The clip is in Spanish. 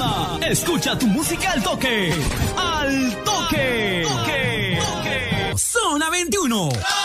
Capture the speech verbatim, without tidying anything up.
programa. Escucha tu música al toque. Al toque. Toque. Toque. Zona veintiuno.